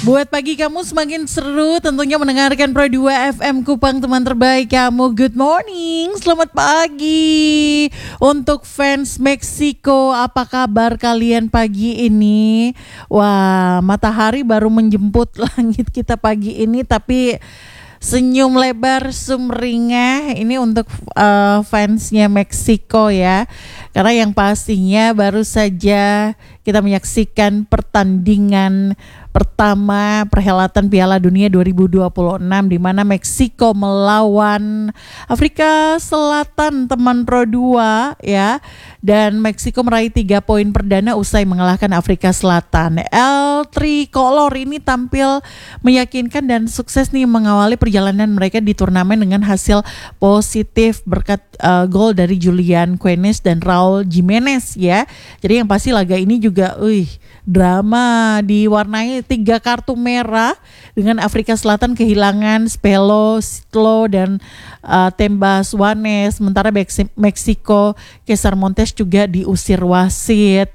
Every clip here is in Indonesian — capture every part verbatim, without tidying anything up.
Buat pagi kamu semakin seru tentunya mendengarkan Pro dua F M Kupang, teman terbaik kamu. Good morning, selamat pagi. Untuk fans Meksiko, apa kabar kalian pagi ini? Wah, matahari baru menjemput langit kita pagi ini, tapi senyum lebar sumringah ini untuk uh, fansnya Meksiko ya. Karena yang pastinya baru saja kita menyaksikan pertandingan pertama perhelatan Piala Dunia dua ribu dua puluh enam di mana Meksiko melawan Afrika Selatan, teman Pro dua ya. Dan Meksiko meraih tiga poin perdana usai mengalahkan Afrika Selatan. El Tricolor ini tampil meyakinkan dan sukses nih mengawali perjalanan mereka di turnamen dengan hasil positif berkat uh, gol dari Julian Queiroz dan Raul Jimenez ya. Jadi yang pasti laga ini juga wih, drama diwarnai tiga kartu merah dengan Afrika Selatan kehilangan Spelo, Sitlo dan uh, Temba Suarez. Sementara Meksiko Cesar Montes juga diusir wasit.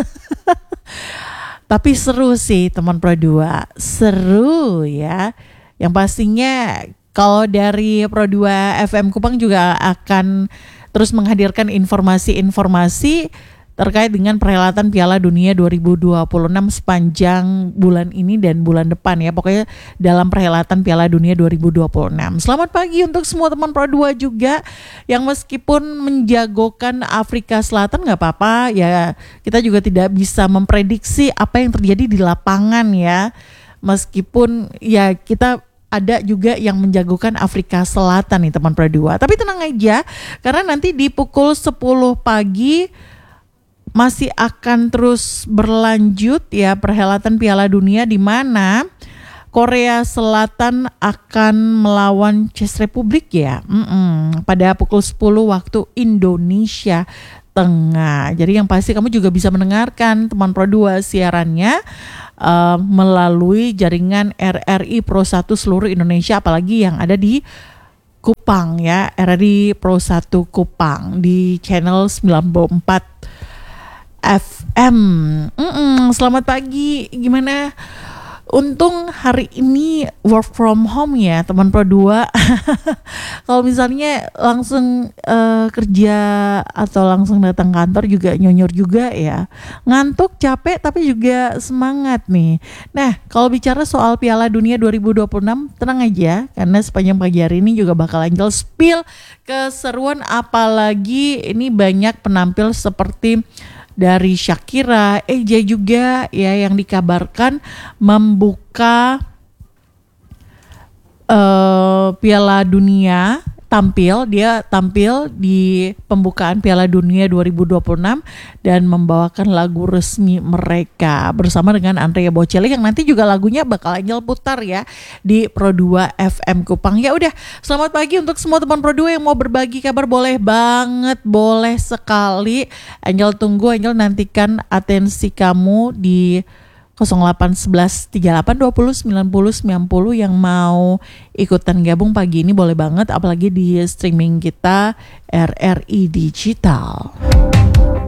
Tapi seru sih teman Pro dua, seru ya. Yang pastinya kalau dari Pro dua F M Kupang juga akan terus menghadirkan informasi-informasi terkait dengan perhelatan Piala Dunia dua ribu dua puluh enam sepanjang bulan ini dan bulan depan ya. Pokoknya dalam perhelatan Piala Dunia dua ribu dua puluh enam. Selamat pagi untuk semua teman Pro dua juga yang meskipun menjagokan Afrika Selatan gak apa-apa ya. Kita juga tidak bisa memprediksi apa yang terjadi di lapangan ya. Meskipun ya kita ada juga yang menjagokan Afrika Selatan nih teman Pro dua. Tapi tenang aja karena nanti di pukul sepuluh pagi masih akan terus berlanjut ya perhelatan Piala Dunia di mana Korea Selatan akan melawan Czech Republic ya. Mm-mm, pada pukul sepuluh waktu Indonesia Tengah. Jadi yang pasti kamu juga bisa mendengarkan teman Pro dua siarannya uh, melalui jaringan R R I Pro satu seluruh Indonesia, apalagi yang ada di Kupang ya, R R I Pro satu Kupang di channel sembilan puluh empat F M. Mm-mm, selamat pagi. Gimana? Untung hari ini work from home ya teman Pro dua. Kalau misalnya langsung uh, kerja atau langsung datang kantor juga nyonyor juga ya. Ngantuk, capek tapi juga semangat nih. Nah, kalau bicara soal Piala Dunia dua ribu dua puluh enam, tenang aja karena sepanjang pagi hari ini juga bakal Angel spill keseruan, apalagi ini banyak penampil seperti dari Shakira, E J juga ya yang dikabarkan membuka uh, Piala Dunia, tampil dia tampil di pembukaan Piala Dunia dua ribu dua puluh enam dan membawakan lagu resmi mereka bersama dengan Andrea Bocelli yang nanti juga lagunya bakal Angel putar ya di Pro dua F M Kupang. Ya udah, selamat pagi untuk semua teman Pro dua yang mau berbagi kabar, boleh banget, boleh sekali. Angel tunggu, Angel nantikan atensi kamu di nol delapan satu satu tiga delapan dua nol sembilan nol sembilan nol yang mau ikutan gabung pagi ini boleh banget, apalagi di streaming kita R R I Digital.